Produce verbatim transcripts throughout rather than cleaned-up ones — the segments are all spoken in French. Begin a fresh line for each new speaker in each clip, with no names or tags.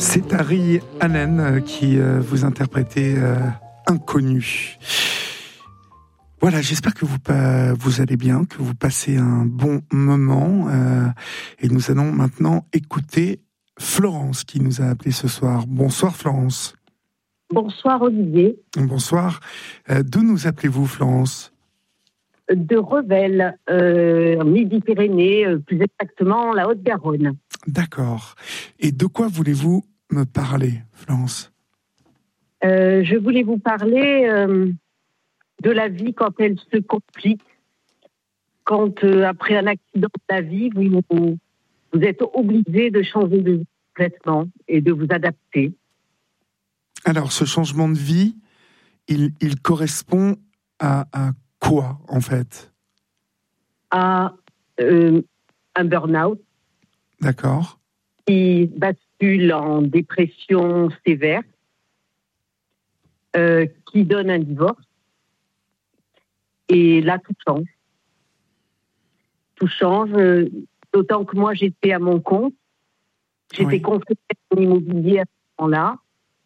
C'est Harry Allen qui euh, vous interprétait euh, Inconnu. Voilà, j'espère que vous, vous allez bien, que vous passez un bon moment. Euh, et nous allons maintenant écouter Florence qui nous a appelé ce soir. Bonsoir Florence.
Bonsoir Olivier.
Bonsoir. Euh, d'où nous appelez-vous Florence ?
De Revel, euh, Midi-Pyrénées, euh, plus exactement la Haute-Garonne.
D'accord. Et de quoi voulez-vous me parler, Florence ?
euh, Je voulais vous parler euh, de la vie quand elle se complique. Quand, euh, après un accident de la vie, vous, vous êtes obligé de changer de vie complètement et de vous adapter.
Alors, ce changement de vie, il, il correspond à, à quoi, en fait ?
À euh, un burn-out.
D'accord.
Qui bascule en dépression sévère, euh, qui donne un divorce. Et là, tout change. Tout change, euh, d'autant que moi, j'étais à mon compte. J'étais oui. conseillère en immobilier à ce moment-là.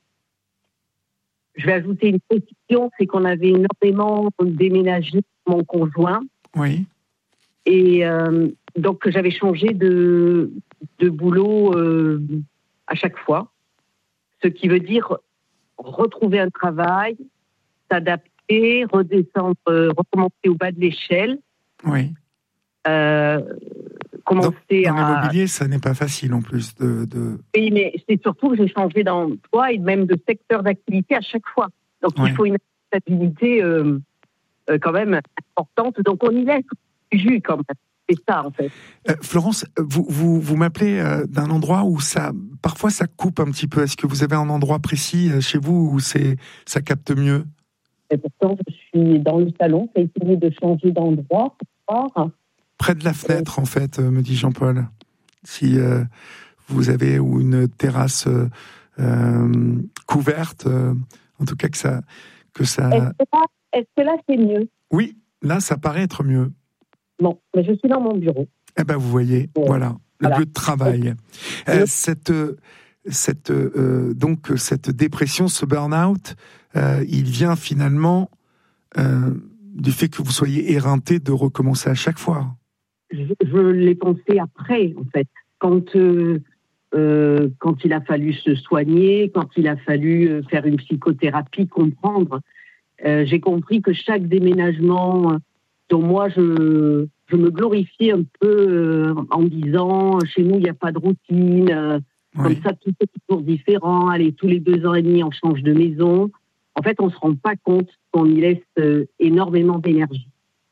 Je vais ajouter une précision, c'est qu'on avait énormément déménagé mon conjoint.
Oui.
Et euh, donc, j'avais changé de, de boulot euh, à chaque fois. Ce qui veut dire retrouver un travail, s'adapter, redescendre, euh, recommencer au bas de l'échelle.
Oui.
Euh, commencer
dans, dans
à...
l'immobilier, ça n'est pas facile en plus de... de...
Oui, mais c'est surtout que j'ai changé d'emploi et même de secteur d'activité à chaque fois. Donc, oui. il faut une stabilité euh, euh, quand même importante. Donc, on y laisse du jus quand même. C'est ça, en fait.
Euh, Florence, vous, vous, vous m'appelez euh, d'un endroit où ça, parfois ça coupe un petit peu. Est-ce que vous avez un endroit précis euh, chez vous où c'est, ça capte mieux ?
Et pourtant, je suis dans le salon. J'ai essayé de changer d'endroit pour voir.
Près de la fenêtre, euh... en fait, euh, me dit Jean-Paul. Si euh, vous avez ou une terrasse euh, euh, couverte, euh, en tout cas que ça... Que ça...
Est-ce que là, est-ce que là c'est mieux ?
Oui, là, ça paraît être mieux.
Bon, mais je suis dans mon bureau.
Eh ben, vous voyez, ouais. voilà, le
voilà.
lieu de travail. Euh, cette, cette, euh, donc, cette dépression, ce burn-out, euh, il vient finalement euh, du fait que vous soyez éreinté de recommencer à chaque fois.
Je, je l'ai pensé après, en fait. Quand, euh, euh, quand il a fallu se soigner, quand il a fallu faire une psychothérapie, comprendre, euh, j'ai compris que chaque déménagement... dont moi, je, je me glorifiais un peu euh, en disant, chez nous, il n'y a pas de routine, euh, oui. Comme ça, tout est toujours différent. Allez, tous les deux ans et demi, on change de maison. En fait, on ne se rend pas compte qu'on y laisse euh, énormément d'énergie.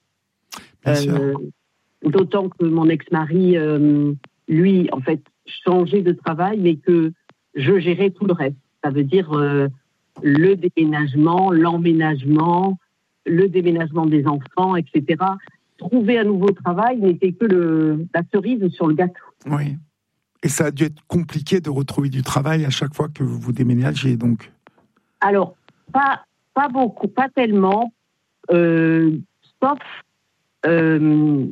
Euh, d'autant que mon ex-mari, euh, lui, en fait, changeait de travail, mais que je gérais tout le reste. Ça veut dire euh, le déménagement, l'emménagement, le déménagement des enfants, et cetera. Trouver un nouveau travail n'était que le, la cerise sur le gâteau.
Oui. Et ça a dû être compliqué de retrouver du travail à chaque fois que vous déménagez, donc.
Alors, pas, pas beaucoup, pas tellement, euh, sauf... Euh,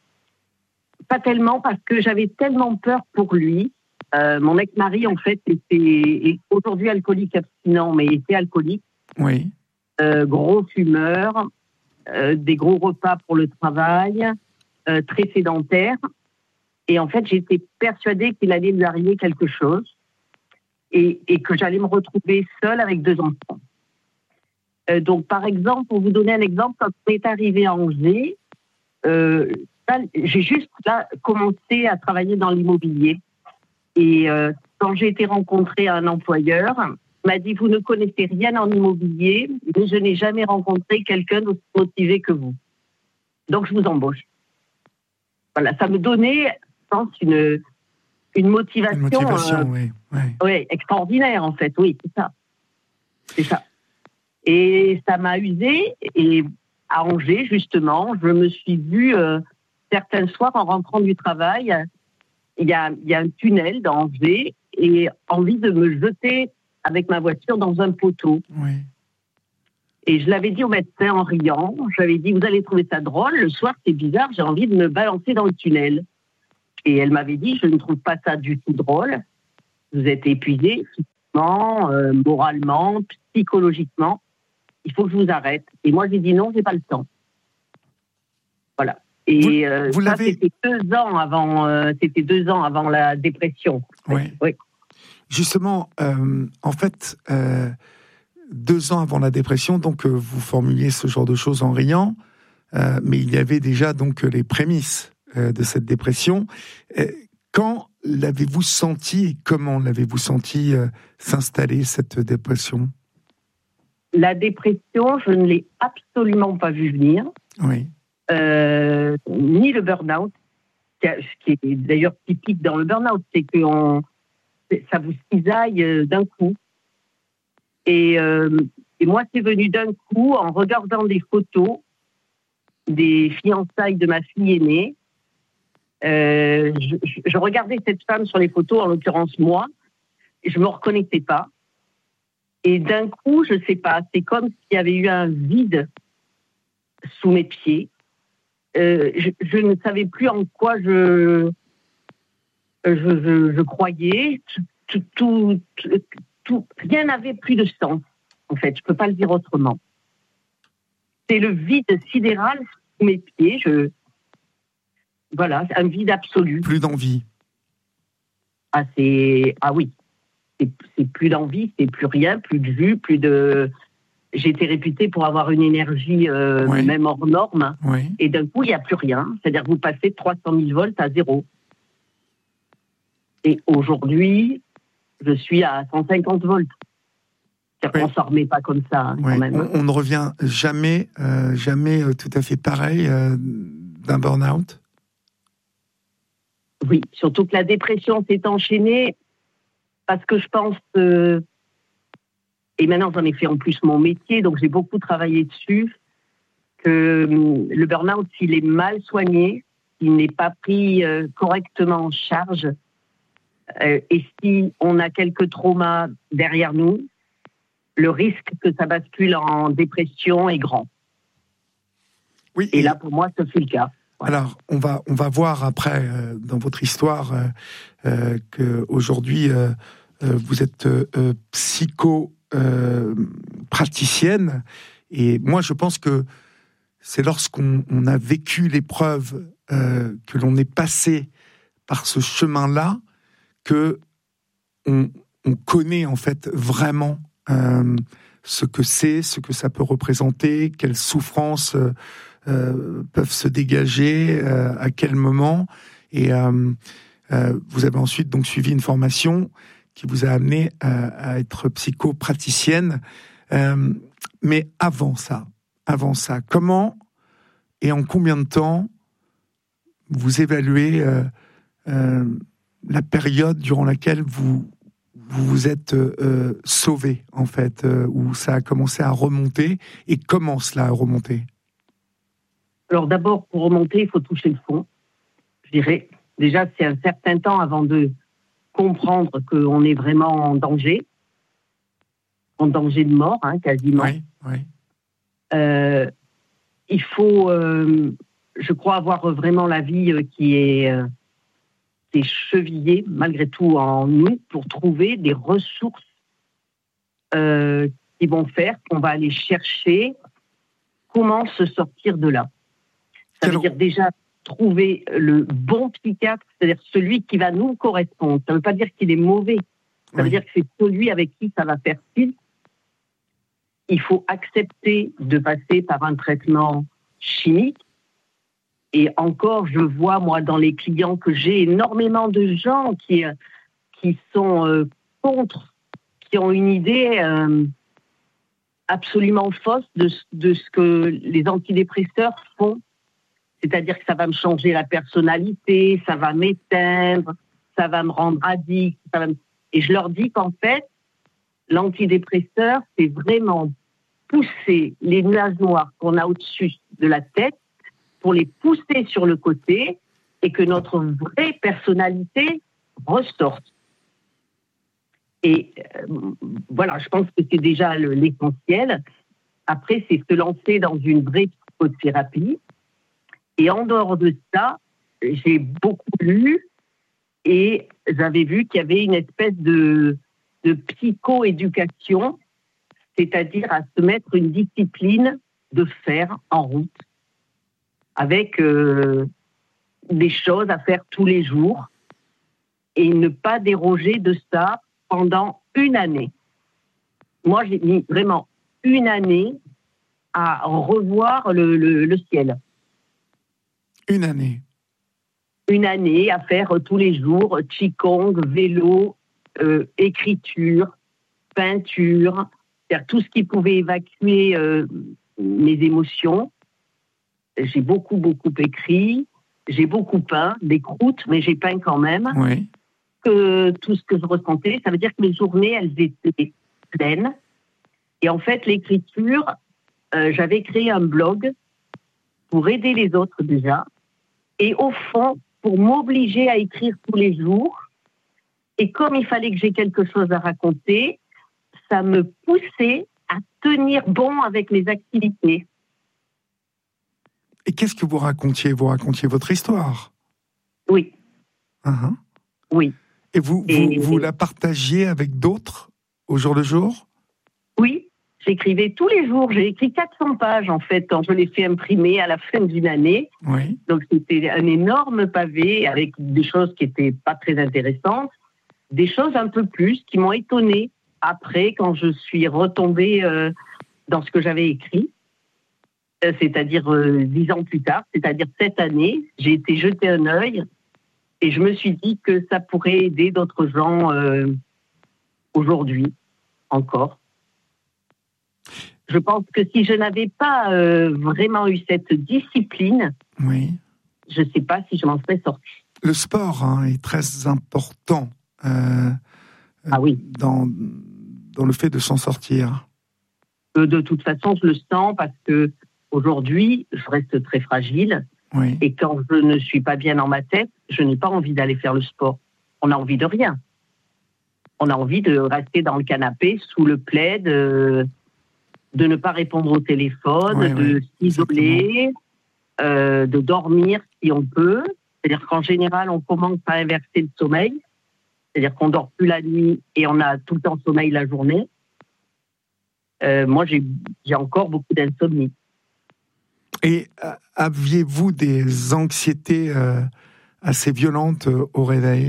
pas tellement parce que j'avais tellement peur pour lui. Euh, mon ex-mari, en fait, était, est aujourd'hui alcoolique abstinent, mais était alcoolique.
Oui.
Euh, gros fumeur, euh, des gros repas pour le travail, euh, très sédentaire. Et en fait, j'étais persuadée qu'il allait lui arriver quelque chose et, et que j'allais me retrouver seule avec deux enfants. Euh, donc, par exemple, pour vous donner un exemple, quand on est arrivé à Angers, euh, là, j'ai juste là commencé à travailler dans l'immobilier. Et euh, quand j'ai été rencontrée un employeur, m'a dit, vous ne connaissez rien en immobilier, mais je n'ai jamais rencontré quelqu'un d'aussi motivé que vous. Donc, je vous embauche. Voilà, ça me donnait, je pense, une, une motivation,
une motivation
euh,
oui, oui.
oui, extraordinaire, en fait. Oui, c'est ça. C'est ça. Et ça m'a usée. Et à Angers, justement, je me suis vue, euh, certains soirs, en rentrant du travail, il y a, il y a un tunnel dans Angers, et envie de me jeter avec ma voiture dans un poteau.
Oui.
Et je l'avais dit au médecin en riant, j'avais dit, vous allez trouver ça drôle, le soir c'est bizarre, j'ai envie de me balancer dans le tunnel. Et elle m'avait dit, je ne trouve pas ça du tout drôle. Vous êtes épuisé physiquement, euh, moralement, psychologiquement. Il faut que je vous arrête. Et moi, j'ai dit non, j'ai pas le temps. Voilà. Et
vous,
euh,
vous
ça,
l'avez...
c'était deux ans avant. Euh, c'était deux ans avant la dépression.
Ouais.
Oui.
Justement, euh, en fait, euh, deux ans avant la dépression, donc euh, vous formuliez ce genre de choses en riant, euh, mais il y avait déjà donc les prémices euh, de cette dépression. Euh, quand l'avez-vous senti et comment l'avez-vous senti euh, s'installer cette dépression ?
La dépression, je ne l'ai absolument pas vue venir.
Oui.
Euh, ni le burn-out, ce qui est d'ailleurs typique dans le burn-out, c'est que on, ça vous cisaille d'un coup. Et, euh, et moi, c'est venu d'un coup en regardant des photos des fiançailles de ma fille aînée. Euh, je, je regardais cette femme sur les photos, en l'occurrence moi, et je me reconnaissais pas. Et d'un coup, je sais pas, c'est comme s'il y avait eu un vide sous mes pieds. Euh, je, je ne savais plus en quoi je, je, je, je croyais. Tout, tout, tout, tout, rien n'avait plus de sens, en fait. Je peux pas le dire autrement. C'est le vide sidéral sous mes pieds. Je, voilà, un vide absolu.
Plus d'envie.
Ah, c'est, ah oui. C'est, c'est plus d'envie, c'est plus rien, plus de vue, plus de... J'ai été réputée pour avoir une énergie euh,
oui.
même hors norme.
Oui.
Et d'un coup, il n'y a plus rien. C'est-à-dire que vous passez de trois cent mille volts à zéro. Et aujourd'hui, je suis à cent cinquante volts. C'est-à-dire oui. qu'on ne s'en remet pas comme ça, hein,
oui.
quand même.
On, on ne revient jamais, euh, jamais euh, tout à fait pareil euh, d'un burn-out.
Oui, surtout que la dépression s'est enchaînée parce que je pense... Euh, et maintenant, j'en ai fait en plus mon métier, donc j'ai beaucoup travaillé dessus, que le burn-out, s'il est mal soigné, s'il n'est pas pris euh, correctement en charge, euh, et si on a quelques traumas derrière nous, le risque que ça bascule en dépression est grand.
Oui,
et,
et
là, pour moi, ce fut le cas.
Ouais. Alors, on va, on va voir après, euh, dans votre histoire, euh, euh, qu'aujourd'hui, euh, euh, vous êtes euh, psycho... Euh, praticienne, et moi je pense que c'est lorsqu'on on a vécu l'épreuve, euh, que l'on est passé par ce chemin-là, que on, on connaît en fait vraiment euh, ce que c'est, ce que ça peut représenter, quelles souffrances euh, euh, peuvent se dégager, euh, à quel moment, et euh, euh, vous avez ensuite donc suivi une formation qui vous a amené à, à être psychopraticienne. Euh, mais avant ça, avant ça, comment et en combien de temps vous évaluez euh, euh, la période durant laquelle vous vous, vous êtes euh, sauvé, en fait, euh, où ça a commencé à remonter, et comment cela a remonté ?
Alors d'abord, pour remonter, il faut toucher le fond. Je dirais, déjà, c'est un certain temps avant de comprendre qu'on est vraiment en danger, en danger de mort, hein, quasiment.
Oui, oui.
Euh, il faut, euh, je crois, avoir vraiment la vie qui est, euh, qui est chevillée, malgré tout, en nous, pour trouver des ressources euh, qui vont faire qu'on va aller chercher comment se sortir de là. Ça veut dire déjà trouver le bon psychiatre, c'est-à-dire celui qui va nous correspondre. Ça ne veut pas dire qu'il est mauvais. Ça oui. veut dire que c'est celui avec qui ça va faire tilt. Il faut accepter de passer par un traitement chimique. Et encore, je vois, moi, dans les clients que j'ai, énormément de gens qui, qui sont euh, contre, qui ont une idée euh, absolument fausse de, de ce que les antidépresseurs font. C'est-à-dire que ça va me changer la personnalité, ça va m'éteindre, ça va me rendre addict. Ça va me... Et je leur dis qu'en fait, l'antidépresseur, c'est vraiment pousser les nuages noirs qu'on a au-dessus de la tête pour les pousser sur le côté et que notre vraie personnalité ressorte. Et euh, voilà, je pense que c'est déjà le, l'essentiel. Après, c'est se lancer dans une vraie psychothérapie. Et en dehors de ça, j'ai beaucoup lu et j'avais vu qu'il y avait une espèce de, de psycho-éducation, c'est-à-dire à se mettre une discipline de faire en route, avec euh, des choses à faire tous les jours, et ne pas déroger de ça pendant une année. Moi, j'ai mis vraiment une année à revoir le, le, le ciel.
Une année.
Une année à faire tous les jours qigong, vélo, euh, écriture, peinture, c'est-à-dire tout ce qui pouvait évacuer euh, mes émotions. J'ai beaucoup, beaucoup écrit, j'ai beaucoup peint, des croûtes, mais j'ai peint quand même.
Oui.
Que tout ce que je ressentais, ça veut dire que mes journées, elles étaient pleines. Et en fait, l'écriture, euh, j'avais créé un blog pour aider les autres déjà. Et au fond, pour m'obliger à écrire tous les jours. Et comme il fallait que j'ai quelque chose à raconter, ça me poussait à tenir bon avec mes activités.
Et qu'est-ce que vous racontiez? Vous racontiez votre histoire?
Oui.
Uh-huh.
Oui.
Et vous,
Et...
vous, vous la partagiez avec d'autres au jour le jour?
Oui, j'écrivais tous les jours. J'ai écrit quatre cents pages, en fait, quand je l'ai fait imprimer à la fin d'une année.
Oui.
Donc, c'était un énorme pavé avec des choses qui n'étaient pas très intéressantes, des choses un peu plus qui m'ont étonnée après, quand je suis retombée euh, dans ce que j'avais écrit. Euh, c'est-à-dire euh, dix ans plus tard, c'est-à-dire cette année, j'ai été jeter un œil et je me suis dit que ça pourrait aider d'autres gens euh, aujourd'hui encore. Je pense que si je n'avais pas euh, vraiment eu cette discipline,
oui.
je ne sais pas si je m'en serais sortie.
Le sport hein, est très important euh,
ah oui.
dans, dans le fait de s'en sortir.
Euh, de toute façon, je le sens parce que aujourd'hui, je reste très fragile.
Oui.
Et quand je ne suis pas bien dans ma tête, je n'ai pas envie d'aller faire le sport. On a envie de rien. On a envie de rester dans le canapé, sous le plaid, euh, de ne pas répondre au téléphone,
oui,
de
oui,
s'isoler, euh, de dormir si on peut. C'est-à-dire qu'en général, on commence à inverser le sommeil. C'est-à-dire qu'on ne dort plus la nuit et on a tout le temps sommeil la journée. Euh, moi, j'ai, j'ai encore beaucoup d'insomnie.
Et aviez-vous des anxiétés euh, assez violentes euh, au réveil?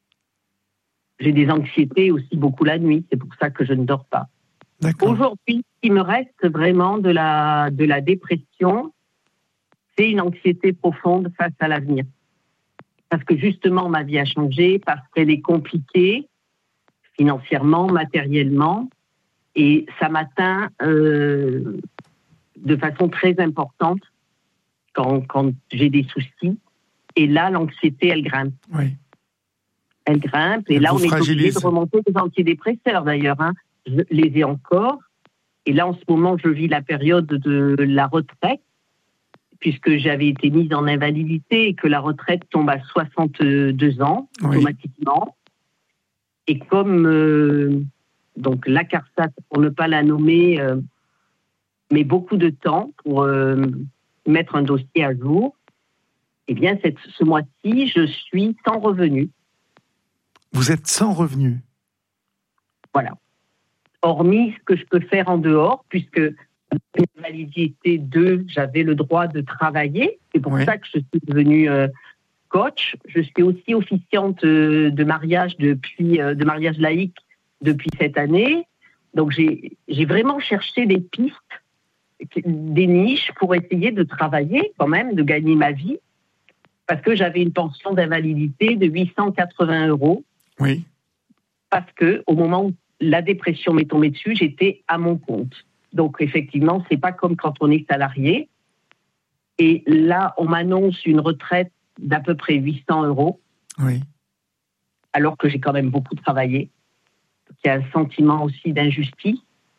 J'ai des anxiétés aussi beaucoup la nuit. C'est pour ça que je ne dors pas.
D'accord.
Aujourd'hui, ce qui me reste vraiment de la, de la dépression, c'est une anxiété profonde face à l'avenir. Parce que justement, ma vie a changé, parce qu'elle est compliquée, financièrement, matériellement, et ça m'atteint euh, de façon très importante quand, quand j'ai des soucis. Et là, l'anxiété, elle grimpe.
Oui.
Elle grimpe, et
elle
là, on
fragilise.
est obligé de remonter des antidépresseurs, d'ailleurs. Hein. Je les ai encore. Et là, en ce moment, je vis la période de la retraite, puisque j'avais été mise en invalidité et que la retraite tombe à soixante-deux ans, oui. automatiquement. Et comme euh, donc la CARSAT, pour ne pas la nommer, euh, met beaucoup de temps pour euh, mettre un dossier à jour, eh bien, cette, ce mois-ci, je suis sans revenu.
Vous êtes sans revenu?
Voilà. Hormis ce que je peux faire en dehors, puisque validité deux, j'avais le droit de travailler. C'est pour oui. ça que je suis devenue euh, coach. Je suis aussi officiante euh, de mariage depuis euh, de mariage laïque depuis cette année. Donc j'ai j'ai vraiment cherché des pistes, des niches pour essayer de travailler quand même, de gagner ma vie, parce que j'avais une pension d'invalidité de huit cent quatre-vingts euros.
Oui.
Parce que au moment où la dépression m'est tombée dessus, j'étais à mon compte. Donc, effectivement, c'est pas comme quand on est salarié. Et là, on m'annonce une retraite d'à peu près huit cents euros.
Oui.
Alors que j'ai quand même beaucoup travaillé. Il y a un sentiment aussi d'injustice.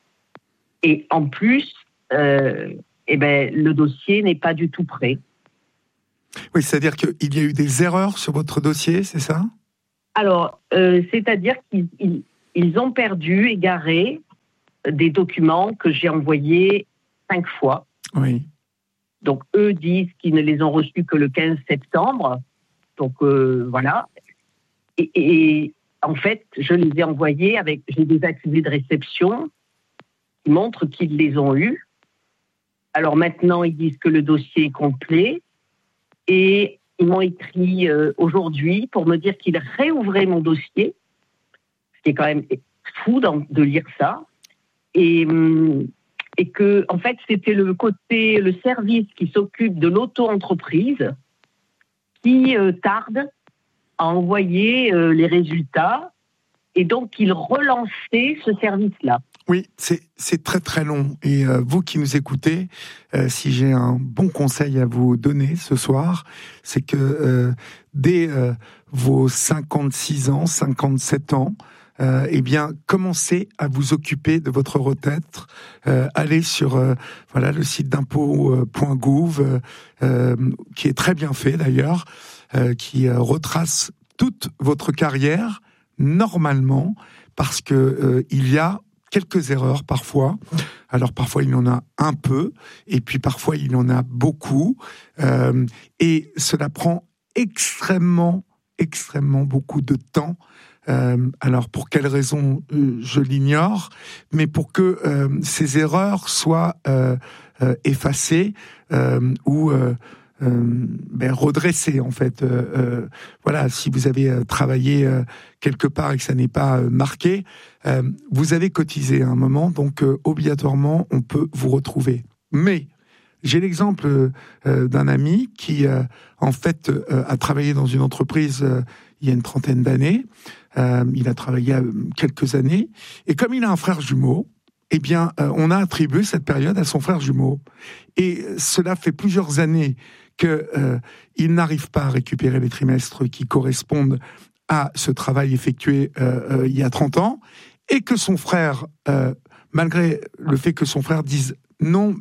Et en plus, euh, eh ben, le dossier n'est pas du tout prêt.
Oui, c'est-à-dire qu'il y a eu des erreurs sur votre dossier, c'est ça?
Alors, euh, c'est-à-dire qu'ils ils, ils ont perdu, égaré, des documents que j'ai envoyés cinq fois.
Oui.
Donc, eux disent qu'ils ne les ont reçus que le quinze septembre. Donc, euh, voilà. et, et en fait, je les ai envoyés avec, j'ai des accusés de réception qui montrent qu'ils les ont eus. Alors maintenant, ils disent que le dossier est complet et ils m'ont écrit euh, aujourd'hui pour me dire qu'ils réouvraient mon dossier, ce qui est quand même fou de lire ça, et, et que en fait c'était le côté, le service qui s'occupe de l'auto-entreprise qui euh, tarde à envoyer euh, les résultats, et donc ils relançaient ce service-là.
Oui, c'est, c'est très très long. Et euh, vous qui nous écoutez, euh, si j'ai un bon conseil à vous donner ce soir, c'est que euh, dès euh, vos cinquante-six ans, cinquante-sept ans, euh, eh bien, commencez à vous occuper de votre retraite. Euh, allez sur euh, voilà le site d'impôt point gouv, euh, euh, qui est très bien fait d'ailleurs, euh, qui euh, retrace toute votre carrière normalement, parce que euh, il y a quelques erreurs parfois. Alors parfois il y en a un peu, et puis parfois il y en a beaucoup, euh, et cela prend extrêmement, extrêmement beaucoup de temps. Euh, alors pour quelles raisons, euh, je l'ignore, mais pour que euh, ces erreurs soient euh, euh, effacées euh, ou euh, Euh, ben, redresser en fait. Euh, euh, voilà, si vous avez euh, travaillé euh, quelque part et que ça n'est pas euh, marqué, euh, vous avez cotisé à un moment, donc euh, obligatoirement on peut vous retrouver. Mais j'ai l'exemple euh, d'un ami qui euh, en fait euh, a travaillé dans une entreprise euh, il y a une trentaine d'années. Euh, il a travaillé euh, quelques années, et comme il a un frère jumeau, eh bien, euh, on a attribué cette période à son frère jumeau. Et cela fait plusieurs années qu'il euh, n'arrive pas à récupérer les trimestres qui correspondent à ce travail effectué euh, euh, il y a trente ans, et que son frère, euh, malgré le fait que son frère dise « non,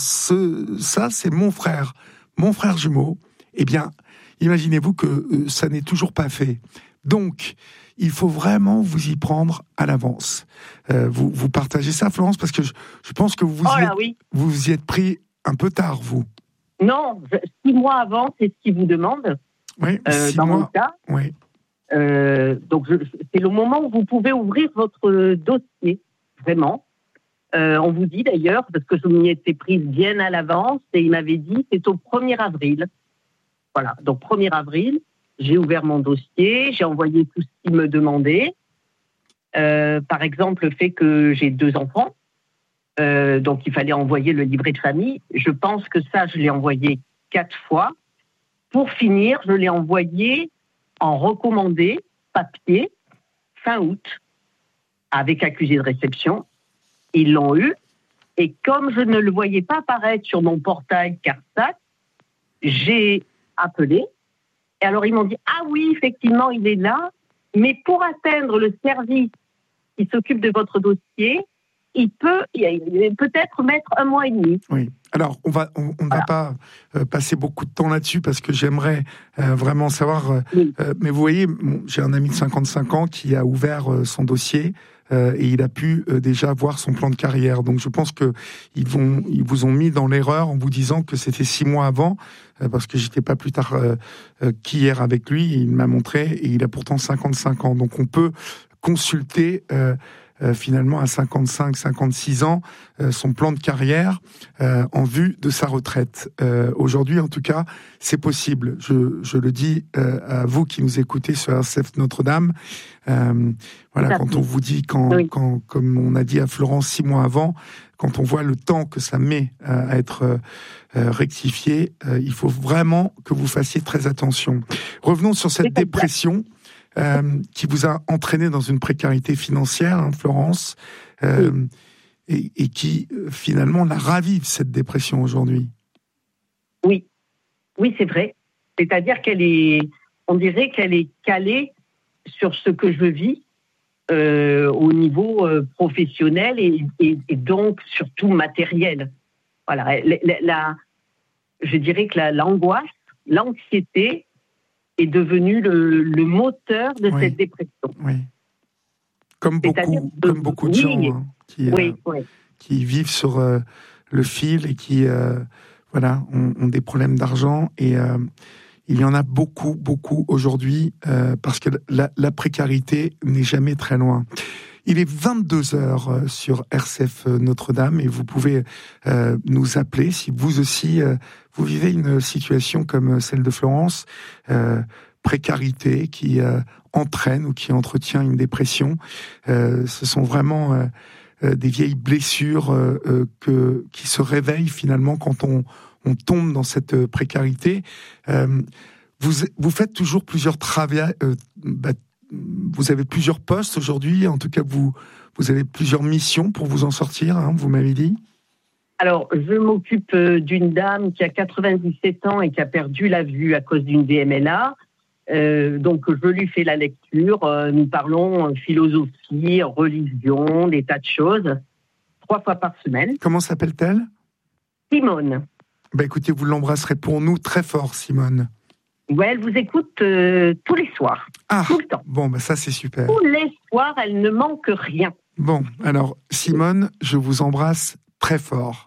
ce, ça c'est mon frère, mon frère jumeau », eh bien, imaginez-vous que euh, ça n'est toujours pas fait. Donc, il faut vraiment vous y prendre à l'avance. Euh, vous, vous partagez ça, Florence, parce que je, je pense que vous vous,
oh
y
là,
êtes,
oui.
vous vous y êtes pris un peu tard, vous.
Non, six mois avant, c'est ce qu'ils vous demandent.
Oui,
euh,
six
dans
mois.
mon cas.
Oui.
Euh, donc, je, c'est le moment où vous pouvez ouvrir votre dossier, vraiment. Euh, on vous dit d'ailleurs, parce que je m'y étais prise bien à l'avance, et il m'avait dit c'est au premier avril. Voilà, donc premier avril, j'ai ouvert mon dossier, j'ai envoyé tout ce qu'il me demandait. Euh, par exemple, le fait que j'ai deux enfants, euh, donc il fallait envoyer le livret de famille. Je pense que ça, je l'ai envoyé quatre fois. Pour finir, je l'ai envoyé en recommandé, papier, fin août, avec accusé de réception. Ils l'ont eu. Et comme je ne le voyais pas apparaître sur mon portail CARSAT, j'ai appelé. Et alors, ils m'ont dit, ah oui, effectivement, il est là. Mais pour atteindre le service qui s'occupe de votre dossier, il peut il peut-être mettre un mois et demi.
Oui. Alors, on va, on, on ne
Voilà.
va pas euh, passer beaucoup de temps là-dessus, parce que j'aimerais euh, vraiment savoir. Euh,
Oui.
euh, mais vous voyez, bon, j'ai un ami de cinquante-cinq ans qui a ouvert euh, son dossier euh, et il a pu euh, déjà voir son plan de carrière. Donc, je pense que ils vont, ils vous ont mis dans l'erreur en vous disant que c'était six mois avant, euh, parce que j'étais pas plus tard euh, euh, qu'hier avec lui. Il m'a montré, et il a pourtant cinquante-cinq ans. Donc, on peut consulter. Euh, Euh, finalement à cinquante-cinq, cinquante-six ans, euh, son plan de carrière euh, en vue de sa retraite. Euh, aujourd'hui, en tout cas, c'est possible. Je, je le dis euh, à vous qui nous écoutez sur R C F Notre-Dame. Euh, voilà, quand on vous dit, quand,
Oui.
quand, comme on a dit à Florence six mois avant, quand on voit le temps que ça met euh, à être euh, rectifié, euh, il faut vraiment que vous fassiez très attention. Revenons sur cette
C'est
dépression. Euh, qui vous a entraîné dans une précarité financière, hein, Florence, euh, oui. et, et qui euh, finalement la ravive, cette dépression aujourd'hui.
Oui, oui, c'est vrai. C'est-à-dire qu'elle est, on dirait qu'elle est calée sur ce que je vis euh, au niveau euh, professionnel et, et, et donc surtout matériel. Voilà, la, la, la, je dirais que la, l'angoisse, l'anxiété est devenu le, le moteur de
oui.
cette dépression.
Oui. Comme beaucoup, de, comme beaucoup de
oui,
gens hein, qui,
oui,
euh,
oui.
qui vivent sur euh, le fil et qui euh, voilà, ont, ont des problèmes d'argent. Et euh, il y en a beaucoup, beaucoup aujourd'hui, euh, parce que la, la précarité n'est jamais très loin. Il est vingt-deux heures sur R C F Notre-Dame et vous pouvez euh, nous appeler si vous aussi, euh, vous vivez une situation comme celle de Florence, euh, précarité qui euh, entraîne ou qui entretient une dépression. Euh, ce sont vraiment euh, euh, des vieilles blessures euh, euh, que, qui se réveillent finalement quand on, on tombe dans cette précarité. Euh, vous, vous faites toujours plusieurs travaux. Euh, bah, Vous avez plusieurs postes aujourd'hui, en tout cas vous, vous avez plusieurs missions pour vous en sortir, hein, vous m'avez dit.
Alors, je m'occupe d'une dame qui a quatre-vingt-dix-sept ans et qui a perdu la vue à cause d'une D M L A. Euh, donc, je lui fais la lecture. Euh, nous parlons philosophie, religion, des tas de choses, trois fois par semaine.
Comment s'appelle-t-elle ?
Simone.
Bah, écoutez, vous l'embrasserez pour nous très fort, Simone.
Ouais, elle vous écoute euh, tous les soirs,
ah,
tout le temps.
Bon, bah ça c'est super.
Tous les soirs, elle ne manque rien.
Bon, alors Simone, je vous embrasse très fort.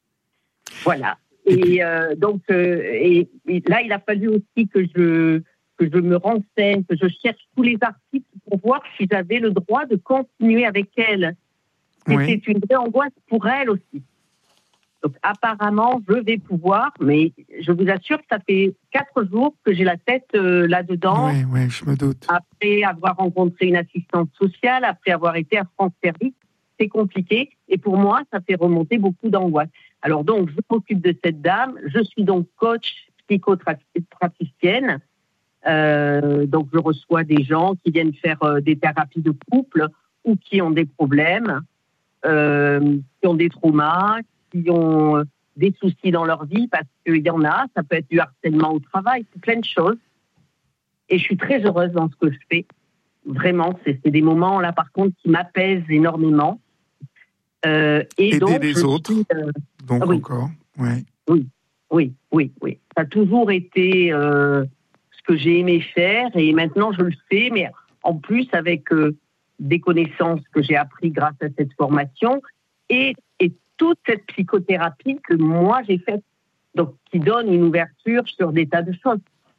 Voilà. Et, et puis... euh, donc, euh, et, et là, il a fallu aussi que je que je me renseigne, que je cherche tous les articles pour voir si j'avais le droit de continuer avec elle. C'était oui. une vraie angoisse pour elle aussi. Donc, apparemment, je vais pouvoir, mais je vous assure que ça fait quatre jours que j'ai la tête euh, là-dedans.
Oui, oui, je me doute.
Après avoir rencontré une assistante sociale, après avoir été à France Service, c'est compliqué. Et pour moi, ça fait remonter beaucoup d'angoisse. Alors donc, je m'occupe de cette dame. Je suis donc coach psychothérapeutienne. Euh, donc, je reçois des gens qui viennent faire euh, des thérapies de couple ou qui ont des problèmes, euh, qui ont des traumas, qui ont des soucis dans leur vie, parce qu'il y en a, ça peut être du harcèlement au travail, c'est plein de choses. Et je suis très heureuse dans ce que je fais. Vraiment, c'est, c'est des moments, là, par contre, qui m'apaisent énormément. Euh, et
Aider
donc,
les autres, suis, euh... donc ah, oui. encore, ouais.
Oui, oui, oui, oui. Ça a toujours été euh, ce que j'ai aimé faire, et maintenant, je le fais, mais en plus, avec euh, des connaissances que j'ai apprises grâce à cette formation, et, et toute cette psychothérapie que moi j'ai faite, donc qui donne une ouverture sur des tas de choses.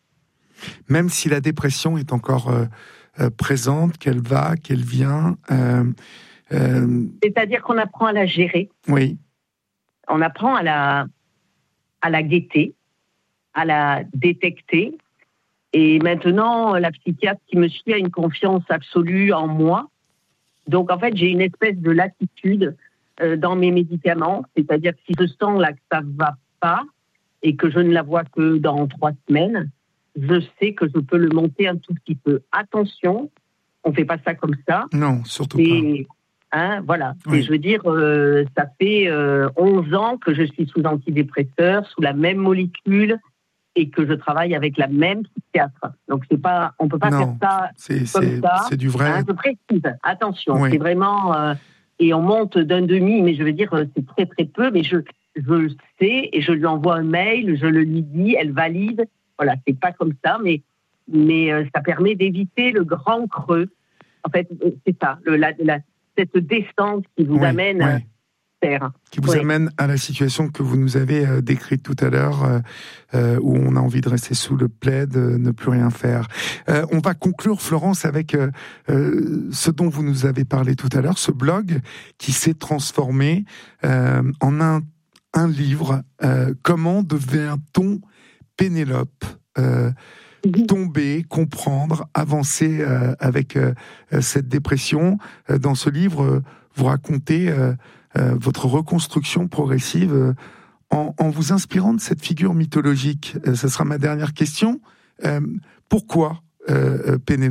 Même si la dépression est encore euh, euh, présente, qu'elle va, qu'elle vient. Euh,
euh... C'est-à-dire qu'on apprend à la gérer.
Oui.
On apprend à la, à la guetter, à la détecter. Et maintenant, la psychiatre qui me suit a une confiance absolue en moi. Donc en fait, j'ai une espèce de latitude dans mes médicaments, c'est-à-dire que si je sens là que ça ne va pas et que je ne la vois que dans trois semaines, je sais que je peux le monter un tout petit peu. Attention, on ne fait pas ça comme ça.
Non, surtout
et, pas. Hein, voilà. Oui. Et je veux dire, euh, ça fait euh, onze ans que je suis sous antidépresseur, sous la même molécule, et que je travaille avec la même psychiatre. Donc c'est pas, on ne peut pas
non,
faire ça
c'est,
comme
c'est,
ça.
C'est du vrai.
Hein, je précise, attention,
oui.
c'est vraiment... Euh, et on monte d'un demi, mais je veux dire, c'est très très peu, mais je, je le sais, et je lui envoie un mail, je le lui dis, elle valide. Voilà, c'est pas comme ça, mais, mais euh, ça permet d'éviter le grand creux. En fait, c'est ça, le, la, la, cette descente qui vous
oui,
amène
oui.
à terre.
Qui vous
oui.
amène à la situation que vous nous avez euh, décrite tout à l'heure, euh, euh, où on a envie de rester sous le plaid, euh, ne plus rien faire. Euh, on va conclure, Florence, avec euh, euh, ce dont vous nous avez parlé tout à l'heure, ce blog qui s'est transformé euh, en un, un livre. Euh, comment devient-on Pénélope euh, tomber, comprendre, avancer euh, avec euh, cette dépression. Euh, dans ce livre, euh, vous racontez euh, euh, votre reconstruction progressive euh, en, en vous inspirant de cette figure mythologique. Euh, ce sera ma dernière question. Euh, pourquoi euh, Pénélope ?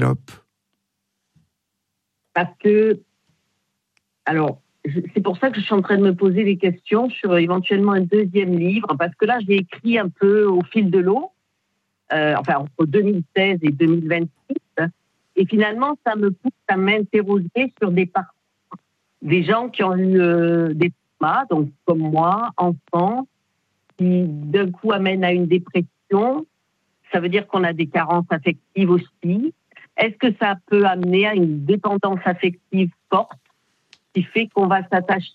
Parce que, alors, je, c'est pour ça que je suis en train de me poser des questions sur éventuellement un deuxième livre, parce que là, j'ai écrit un peu au fil de l'eau. Euh, enfin, entre deux mille seize et deux mille vingt-six. Et finalement, ça me pousse à m'interroger sur des parcours. Des gens qui ont eu euh, des traumas, donc comme moi, enfants, qui d'un coup amènent à une dépression. Ça veut dire qu'on a des carences affectives aussi. Est-ce que ça peut amener à une dépendance affective forte qui fait qu'on va s'attacher